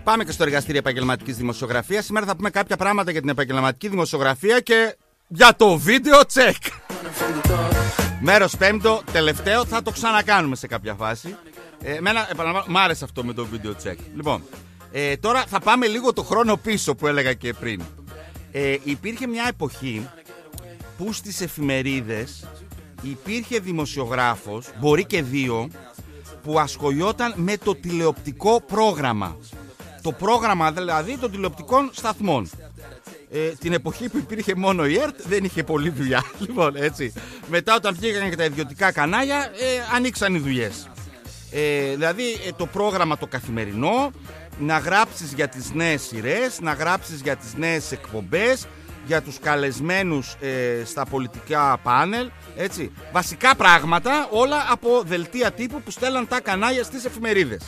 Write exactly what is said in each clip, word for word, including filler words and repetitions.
Πάμε και στο εργαστήριο επαγγελματικής δημοσιογραφίας. Σήμερα θα πούμε κάποια πράγματα για την επαγγελματική δημοσιογραφία και για το βίντεο τσεκ. Μέρος πέμπτο, τελευταίο, θα το ξανακάνουμε σε κάποια φάση. Ε, εμένα, επαναλαμβάνω, μ' άρεσε αυτό με το βίντεο τσεκ. Λοιπόν, ε, τώρα θα πάμε λίγο το χρόνο πίσω που έλεγα και πριν. Ε, υπήρχε μια εποχή που στις εφημερίδες υπήρχε δημοσιογράφος, μπορεί και δύο, που ασχολιόταν με το τηλεοπτικό πρόγραμμα. Το πρόγραμμα δηλαδή των τηλεοπτικών σταθμών. Ε, την εποχή που υπήρχε μόνο η ΕΡΤ δεν είχε πολλή δουλειά. Λοιπόν, έτσι. Μετά όταν βγήκαν και τα ιδιωτικά κανάλια, ε, ανοίξαν οι δουλειές. Ε, δηλαδή ε, το πρόγραμμα το καθημερινό, να γράψεις για τις νέες σειρές, να γράψεις για τις νέες εκπομπές, για τους καλεσμένους ε, στα πολιτικά πάνελ, έτσι. Βασικά πράγματα, όλα από δελτία τύπου που στέλναν τα κανάλια στις εφημερίδες.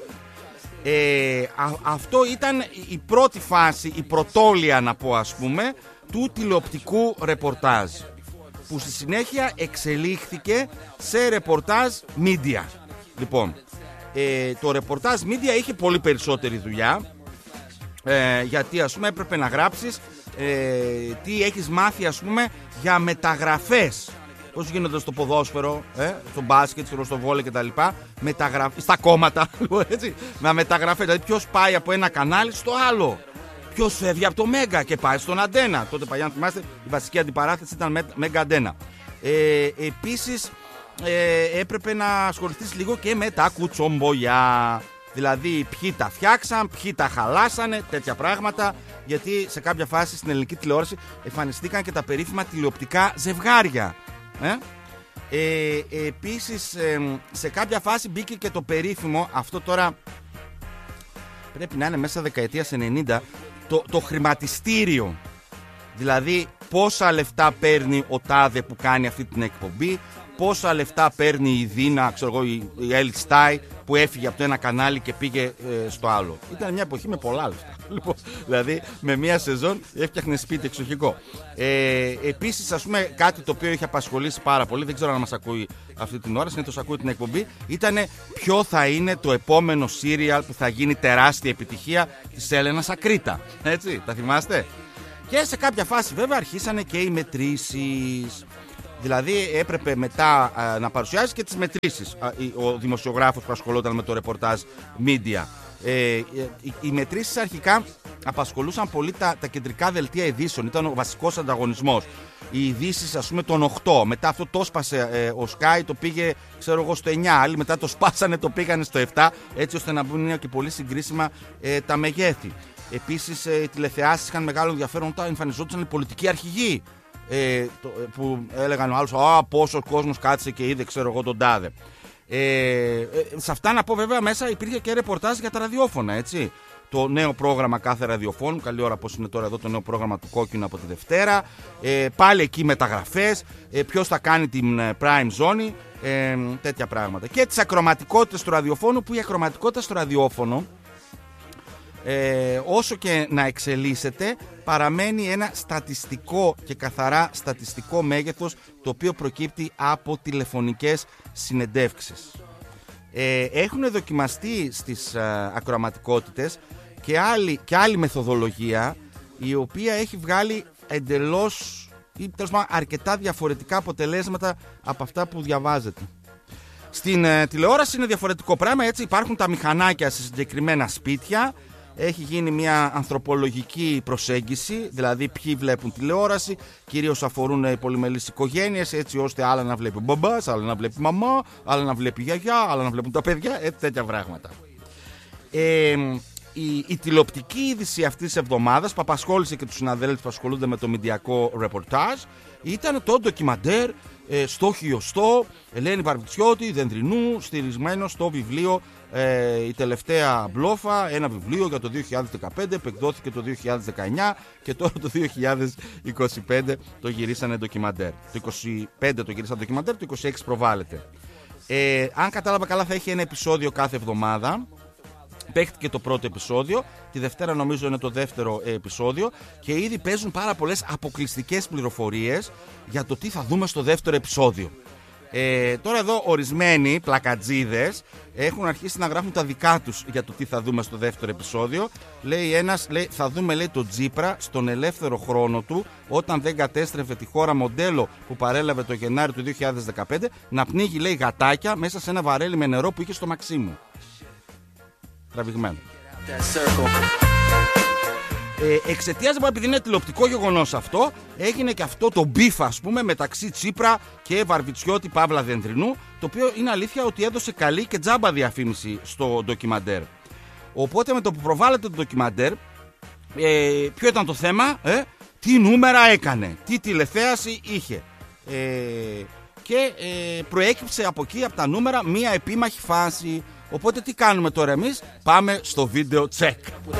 Ε, α, αυτό ήταν η πρώτη φάση, η πρωτόλια να πω ας πούμε, του τηλεοπτικού ρεπορτάζ, που στη συνέχεια εξελίχθηκε σε ρεπορτάζ media. Λοιπόν, ε, το ρεπορτάζ media είχε πολύ περισσότερη δουλειά, ε, γιατί ας πούμε έπρεπε να γράψεις ε, τι έχεις μάθει ας πούμε για μεταγραφές. Πώς γίνονται στο ποδόσφαιρο, ε, στο μπάσκετ, στο βόλεϊ κτλ. Μεταγραφ... Στα κόμματα, έτσι. Με μεταγραφές. Δηλαδή, ποιος πάει από ένα κανάλι στο άλλο. Ποιος φεύγει από το Μέγκα και πάει στον Αντένα. Τότε παλιά, αν θυμάστε, η βασική αντιπαράθεση ήταν Μέγκα Αντένα. Ε, επίσης, ε, έπρεπε να ασχοληθείς λίγο και με τα κουτσομπολιά. Δηλαδή, ποιοι τα φτιάξαν, ποιοι τα χαλάσανε, τέτοια πράγματα. Γιατί σε κάποια φάση στην ελληνική τηλεόραση εμφανιστήκαν και τα περίφημα τηλεοπτικά ζευγάρια. Ε? Ε, επίσης ε, σε κάποια φάση μπήκε και το περίφημο, αυτό τώρα πρέπει να είναι μέσα δεκαετίας ενενήντα, το, το χρηματιστήριο. Δηλαδή πόσα λεφτά παίρνει ο τάδε που κάνει αυτή την εκπομπή, πόσα λεφτά παίρνει η Δίνα, ξέρω εγώ, η, η Έλλη Στάι που έφυγε από το ένα κανάλι και πήγε ε, στο άλλο. Ήταν μια εποχή με πολλά λεφτά. Λοιπόν, δηλαδή με μια σεζόν έφτιαχνε σπίτι εξοχικό. Ε, επίσης, ας πούμε, κάτι το οποίο είχε απασχολήσει πάρα πολύ, δεν ξέρω αν μας ακούει αυτή την ώρα, συνήθως ακούει την εκπομπή, ήταν ποιο θα είναι το επόμενο σύριαλ που θα γίνει τεράστια επιτυχία της Έλενας Ακρίτα. Έτσι, τα θυμάστε? Και σε κάποια φάση βέβαια αρχίσανε και οι μετρήσεις. Δηλαδή έπρεπε μετά α, να παρουσιάζει και τις μετρήσεις α, ο δημοσιογράφος που ασχολόταν με το ρεπορτάζ media. Ε, οι, οι μετρήσεις αρχικά απασχολούσαν πολύ τα, τα κεντρικά δελτία ειδήσεων. Ήταν ο βασικός ανταγωνισμός. Οι ειδήσεις ας πούμε των οκτώ. Μετά αυτό το σπάσε ε, ο Sky, το πήγε ξέρω εγώ στο εννιά. Άλλοι μετά το σπάσανε, το πήγανε στο επτά. Έτσι ώστε να μπουν και πολύ συγκρίσιμα ε, τα μεγέθη. Επίσης ε, οι τηλεθεάσεις είχαν μεγάλο ενδιαφέρον όταν εμφανιζόντουσαν οι πολιτικοί αρχηγοί. Ε, το, που έλεγαν ο άλλος, α, πόσο κόσμος κάτσε και είδε ξέρω εγώ τον τάδε. Ε, ε, σε αυτά να πω βέβαια μέσα υπήρχε και ρεπορτάζ για τα ραδιόφωνα, έτσι. Το νέο πρόγραμμα κάθε ραδιοφώνου, καλή ώρα πως είναι τώρα εδώ το νέο πρόγραμμα του Κόκκινου από τη Δευτέρα. Ε, πάλι εκεί μεταγραφές, ε, ποιος θα κάνει την prime zone, ε, τέτοια πράγματα. Και τις ακροματικότητες του ραδιοφώνου, που η ακροματικότητα στο ραδιόφωνο, Ε, όσο και να εξελίσσεται, παραμένει ένα στατιστικό και καθαρά στατιστικό μέγεθος, το οποίο προκύπτει από τηλεφωνικές συνεντεύξεις. Ε, έχουν δοκιμαστεί στις α, ακροαματικότητες και άλλη, και άλλη μεθοδολογία, η οποία έχει βγάλει εντελώς ή τέλος πάντων αρκετά διαφορετικά αποτελέσματα από αυτά που διαβάζετε. Στην ε, τηλεόραση είναι διαφορετικό πράγμα, έτσι. Υπάρχουν τα μηχανάκια σε συγκεκριμένα σπίτια. Έχει γίνει μια ανθρωπολογική προσέγγιση, δηλαδή ποιοι βλέπουν τηλεόραση, κυρίως αφορούν οι πολυμελείς οικογένειες, έτσι ώστε άλλα να βλέπει ο μπαμπάς, άλλα να βλέπει μαμά, άλλα να βλέπει γιαγιά, άλλα να βλέπουν τα παιδιά, έτσι, τέτοια πράγματα. Ε, η, η τηλεοπτική είδηση αυτής της εβδομάδας που απασχόλησε και τους συναδέλφους που ασχολούνται με το μηντιακό ρεπορτάζ ήταν το ντοκιμαντέρ ε, στο Χιωστό, Ελένη Βαρβιτσιώτη, Δενδρινού, στηρισμένο στο βιβλίο Ε, η τελευταία μπλόφα, ένα βιβλίο για το δύο χιλιάδες δεκαπέντε που εκδόθηκε το δύο χιλιάδες δεκαεννιά και τώρα το δύο χιλιάδες είκοσι πέντε το γυρίσανε ντοκιμαντέρ. Το είκοσι πέντε το γυρίσανε ντοκιμαντέρ, το είκοσι έξι προβάλλεται. Ε, αν κατάλαβα καλά θα έχει ένα επεισόδιο κάθε εβδομάδα. Παίχτηκε το πρώτο επεισόδιο, τη Δευτέρα νομίζω είναι το δεύτερο επεισόδιο και ήδη παίζουν πάρα πολλές αποκλειστικές πληροφορίες για το τι θα δούμε στο δεύτερο επεισόδιο. Ε, τώρα εδώ ορισμένοι πλακατζίδες έχουν αρχίσει να γράφουν τα δικά τους για το τι θα δούμε στο δεύτερο επεισόδιο. Λέει ένας, λέει, θα δούμε λέει τον Τσίπρα στον ελεύθερο χρόνο του, όταν δεν κατέστρεφε τη χώρα μοντέλο που παρέλαβε το Γενάρη του δύο χιλιάδες δεκαπέντε, να πνίγει λέει γατάκια μέσα σε ένα βαρέλι με νερό που είχε στο Μαξίμου. Τραβηγμένο. Ε, εξαιτίας, επειδή είναι τηλεοπτικό γεγονός αυτό, έγινε και αυτό το μπιφ, ας πούμε, μεταξύ Τσίπρα και Βαρβιτσιώτη Παύλα Δενδρινού, το οποίο είναι αλήθεια ότι έδωσε καλή και τζάμπα διαφήμιση στο ντοκιμαντέρ. Οπότε με το που προβάλλεται το ντοκιμαντέρ, ε, ποιο ήταν το θέμα, ε? Τι νούμερα έκανε, τι τηλεθέαση είχε. Ε, και ε, προέκυψε από εκεί, από τα νούμερα, μία επίμαχη φάση. Οπότε τι κάνουμε τώρα εμείς? Πάμε στο βίντεο τσεκ.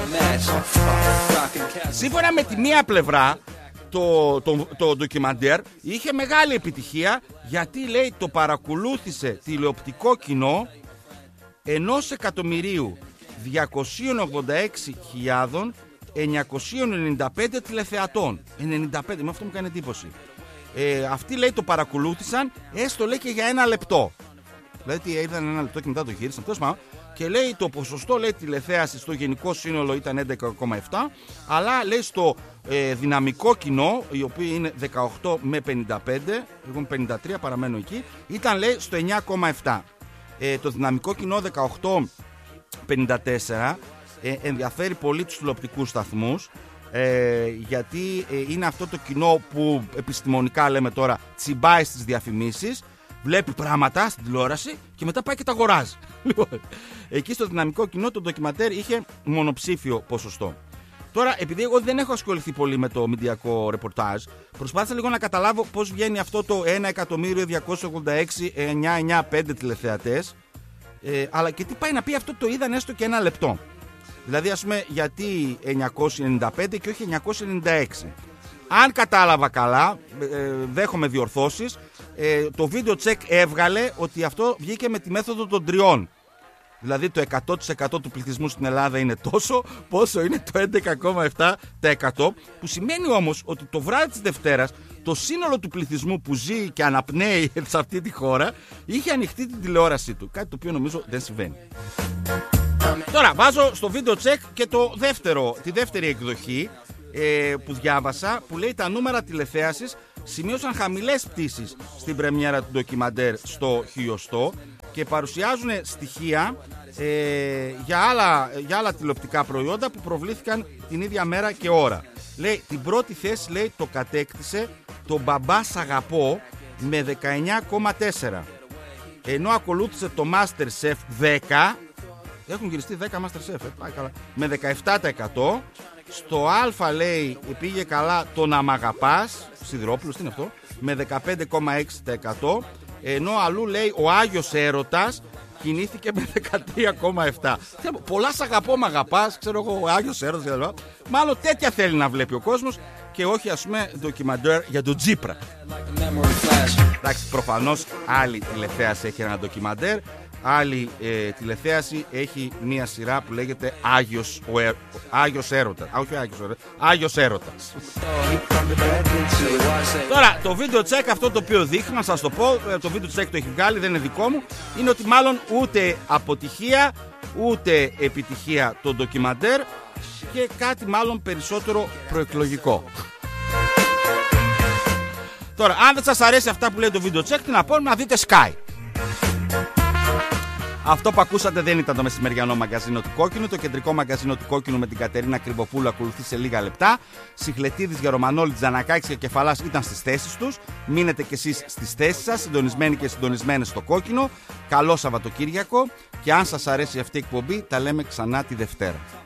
Σύμφωνα με τη μία πλευρά, το, το, το ντοκιμαντέρ είχε μεγάλη επιτυχία, γιατί λέει το παρακολούθησε τηλεοπτικό κοινό ενός εκατομμυρίου διακόσιες ογδόντα έξι χιλιάδες εννιακόσιες ενενήντα πέντε τηλεθεατών. ενενήντα πέντε, με αυτό μου κάνει εντύπωση. Ε, αυτοί λέει το παρακολούθησαν έστω λέει και για ένα λεπτό. Δηλαδή ήταν ένα λεπτό και μετά το γύρισαν. Και λέει το ποσοστό λέει τηλεθέαση στο γενικό σύνολο ήταν έντεκα κόμμα επτά, αλλά λέει στο ε, δυναμικό κοινό, οι οποίοι είναι δεκαοκτώ με πενήντα πέντε, εγώ είμαι πενήντα τρία, παραμένω εκεί, ήταν λέει στο εννιά κόμμα επτά. Ε, το δυναμικό κοινό δεκαοκτώ πενήντα τέσσερα ε, ενδιαφέρει πολύ τους τηλεοπτικούς σταθμούς, ε, γιατί ε, είναι αυτό το κοινό που επιστημονικά λέμε τώρα τσιμπάει στις διαφημίσεις, βλέπει πράγματα στην τηλεόραση και μετά πάει και τα αγοράζει. Εκεί στο δυναμικό κοινό το ντοκιμαντέρ είχε μονοψήφιο ποσοστό. Τώρα, επειδή εγώ δεν έχω ασχοληθεί πολύ με το μηντιακό ρεπορτάζ, προσπάθησα λίγο να καταλάβω πώς βγαίνει αυτό το ένα εκατομμύριο διακόσιες ογδόντα έξι χιλιάδες εννιακόσιες ενενήντα πέντε τηλεθεατές, ε, αλλά και τι πάει να πει αυτό το είδαν έστω και ένα λεπτό. Δηλαδή, ας πούμε, γιατί εννιακόσιες ενενήντα πέντε και όχι εννιακόσιες ενενήντα έξι. Αν κατάλαβα καλά, ε, δέχομαι διορθώσεις, ε, το βίντεο τσεκ έβγαλε ότι αυτό βγήκε με τη μέθοδο των τριών. Δηλαδή το εκατό τοις εκατό του πληθυσμού στην Ελλάδα είναι τόσο, πόσο είναι το έντεκα κόμμα επτά τοις εκατό, που σημαίνει όμως ότι το βράδυ της Δευτέρας το σύνολο του πληθυσμού που ζει και αναπνέει σε αυτή τη χώρα είχε ανοιχτεί την τηλεόρασή του, κάτι το οποίο νομίζω δεν συμβαίνει. Τώρα βάζω στο βίντεο τσεκ και το δεύτερο, τη δεύτερη εκδοχή ε, που διάβασα, που λέει τα νούμερα τηλεθέασης σημείωσαν χαμηλές πτήσεις στην πρεμιέρα του ντοκιμαντέρ στο χιλιοστό και παρουσιάζουν στοιχεία ε, για, άλλα, για άλλα τηλεοπτικά προϊόντα που προβλήθηκαν την ίδια μέρα και ώρα. Λέει την πρώτη θέση λέει το κατέκτησε το Μπαμπά Σ' Αγαπώ με δεκαεννιά κόμμα τέσσερα, ενώ ακολούθησε το MasterChef δέκα, έχουν γυριστεί δέκα MasterChef, ε, πάει καλά, με δεκαεπτά τοις εκατό. Στο Α λέει πήγε καλά το Να Μ' Αγαπάς, Σιδηρόπουλος, τι είναι αυτό, με δεκαπέντε κόμμα έξι τοις εκατό, ενώ αλλού λέει ο Άγιος Έρωτας κινήθηκε με δεκατρία κόμμα επτά. Πολλά σ' αγαπώ, μ' αγαπάς, ξέρω εγώ, ο Άγιος Έρωτας, μάλλον τέτοια θέλει να βλέπει ο κόσμος και όχι ας πούμε ντοκιμαντέρ για τον Τσίπρα. Εντάξει, προφανώς άλλη τηλεθέαση έχει ένα ντοκιμαντέρ, άλλη ε, τηλεθέαση έχει μία σειρά που λέγεται Άγιος, ο ε, Άγιος Έρωτας. Α, όχι Άγιος Έρωτας, Άγιος Έρωτας. Τώρα, το βίντεο τσεκ αυτό το οποίο δείχνει, να σας το πω, το βίντεο τσεκ το έχει βγάλει, δεν είναι δικό μου, είναι ότι μάλλον ούτε αποτυχία, ούτε επιτυχία το ντοκιμαντέρ και κάτι μάλλον περισσότερο προεκλογικό. Τώρα, αν δεν σας αρέσει αυτά που λέει το βίντεο τσεκ, τι να πω, να δείτε Sky. Αυτό που ακούσατε δεν ήταν το μεσημεριανό μαγκαζίνο του Κόκκινου. Το κεντρικό μαγκαζίνο του Κόκκινου με την Κατερίνα Κρυβοπούλου ακολουθεί σε λίγα λεπτά. Σιχλετίδης, Γερομανόλη, Τζανακάκης και Κεφαλάς ήταν στις θέσεις τους. Μείνετε κι εσείς στις θέσεις σας, συντονισμένοι και συντονισμένες στο Κόκκινο. Καλό Σαββατοκύριακο και αν σας αρέσει αυτή η εκπομπή, τα λέμε ξανά τη Δευτέρα.